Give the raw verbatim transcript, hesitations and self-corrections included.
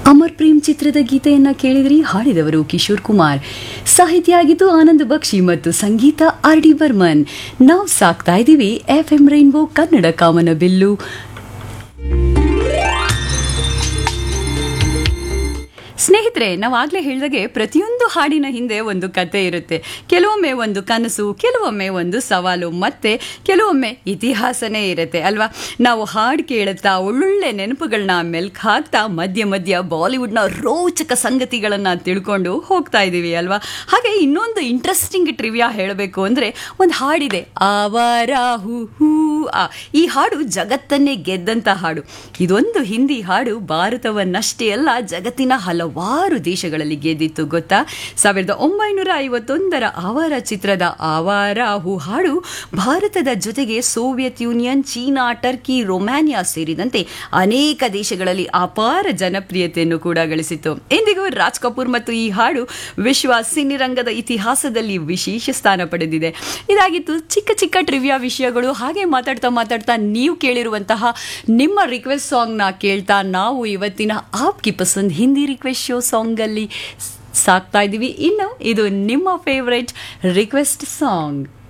ಅಮರ್ ಪ್ರೇಮ್ ಚಿತ್ರದ ಗೀತೆಯನ್ನ ಕೇಳಿದ್ರಿ. ಹಾಡಿದವರು ಕಿಶೋರ್ ಕುಮಾರ್, ಸಾಹಿತ್ಯ ಆಗಿದ್ದು ಆನಂದ್ ಬಕ್ಷಿ ಮತ್ತು ಸಂಗೀತ ಆರ್ ಡಿ ಬರ್ಮನ್. ನಾವು ಸಾಕ್ತಾ ಇದ್ದೀವಿ ಎಫ್ ಎಂ ರೈನ್ಬೋ ಕನ್ನಡ ಕಾಮನ ಬಿಲ್ಲು. ಸ್ನೇಹಿತರೆ, ನಾವು ಆಗ್ಲೇ ಹೇಳಿದಾಗೆ ಪ್ರತಿಯೊಂದು ಹಾಡಿನ ಹಿಂದೆ ಒಂದು ಕತೆ ಇರುತ್ತೆ. ಕೆಲವೊಮ್ಮೆ ಒಂದು ಕನಸು, ಕೆಲವೊಮ್ಮೆ ಒಂದು ಸವಾಲು, ಮತ್ತೆ ಕೆಲವೊಮ್ಮೆ ಇತಿಹಾಸನೇ ಇರುತ್ತೆ ಅಲ್ವಾ. ನಾವು ಹಾಡು ಕೇಳುತ್ತಾ ಒಳ್ಳೊಳ್ಳೆ ನೆನಪುಗಳನ್ನ ಮೆಲ್ಕ್ ಹಾಕ್ತಾ ಮಧ್ಯ ಮಧ್ಯ ಬಾಲಿವುಡ್ನ ರೋಚಕ ಸಂಗತಿಗಳನ್ನ ತಿಳ್ಕೊಂಡು ಹೋಗ್ತಾ ಇದ್ದೀವಿ ಅಲ್ವಾ. ಹಾಗೆ ಇನ್ನೊಂದು ಇಂಟ್ರೆಸ್ಟಿಂಗ್ ಟ್ರಿವಿಯಾ ಹೇಳಬೇಕು ಅಂದ್ರೆ, ಒಂದು ಹಾಡಿದೆ, ಆವಾರ ಹೂ ಹೂ ಆ. ಈ ಹಾಡು ಜಗತ್ತನ್ನೇ ಗೆದ್ದಂತ ಹಾಡು. ಇದೊಂದು ಹಿಂದಿ ಹಾಡು ಭಾರತವನ್ನಷ್ಟೇ ಅಲ್ಲ, ಜಗತ್ತಿನ ಹಲವಾರು ದೇಶಗಳಲ್ಲಿ ಗೆದ್ದಿತ್ತು ಗೊತ್ತಾ. ಸಾವಿರದ ಒಂಬೈನೂರ ಐವತ್ತೊಂದರ ಆವಾರ ಚಿತ್ರದ ಆವಾರ ಹೂ ಹಾಡು ಭಾರತದ ಜೊತೆಗೆ Soviet union, China, Turkey, Romania ಸೇರಿದಂತೆ ಅನೇಕ ದೇಶಗಳಲ್ಲಿ ಅಪಾರ ಜನಪ್ರಿಯತೆಯನ್ನು ಕೂಡ ಗಳಿಸಿತ್ತು. ಇಂದಿಗೂ ರಾಜ್ ಕಪೂರ್ ಮತ್ತು ಈ ಹಾಡು ವಿಶ್ವ ಸಿನಿರಂಗದ ಇತಿಹಾಸದಲ್ಲಿ ವಿಶೇಷ ಸ್ಥಾನ ಪಡೆದಿದೆ. ಇದಾಗಿತ್ತು ಚಿಕ್ಕ ಚಿಕ್ಕ ಟ್ರಿವಿಯಾ ವಿಷಯಗಳು. ಹಾಗೆ ಮಾತಾಡ್ತಾ ಮಾತಾಡ್ತಾ ನೀವು ಕೇಳಿರುವಂತಹ ನಿಮ್ಮ ರಿಕ್ವೆಸ್ಟ್ ಸಾಂಗ್ ನ ಕೇಳ್ತಾ ನಾವು ಇವತ್ತಿನ ಆಪ್ಕಿ ಪಸಂದ್ ಹಿಂದಿ ರಿಕ್ವೆಸ್ಟ್ ಶೋ ಸಾಂಗ್ ಅಲ್ಲಿ ಸಾಕ್ತಾ ಇದ್ದೀವಿ. ಇನ್ನು ಇದು ನಿಮ್ಮ ಫೇವರೇಟ್ ರಿಕ್ವೆಸ್ಟ್ ಸಾಂಗ್.